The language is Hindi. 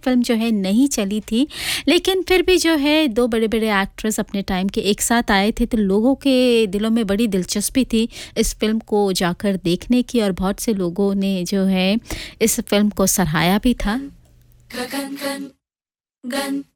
फ़िल्म जो है नहीं चली थी, लेकिन फिर भी जो है 2 बड़े-बड़े एक्ट्रेस अपने टाइम के एक साथ आए थे, तो लोगों के दिलों में बड़ी दिलचस्पी थी इस फ़िल्म को जाकर देखने की और बहुत से लोगों ने जो है इस फ़िल्म को सराहा भी था। गगन गन गन